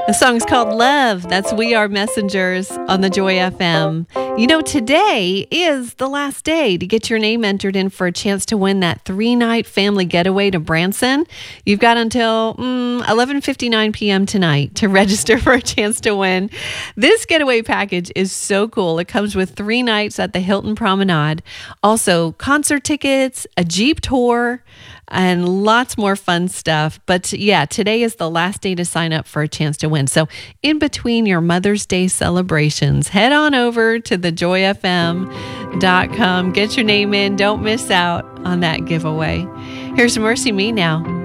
The song's called Love. That's We Are Messengers on the Joy FM. You know, today is the last day to get your name entered in for a chance to win that 3-night family getaway to Branson. You've got until 11:59 p.m. tonight to register for a chance to win. This getaway package is so cool. It comes with 3 nights at the Hilton Promenade, also concert tickets, a Jeep tour, and lots more fun stuff. But yeah, today is the last day to sign up for a chance to win. So in between your Mother's Day celebrations, head on over to thejoyfm.com. Get your name in. Don't miss out on that giveaway. Here's Mercy Me now.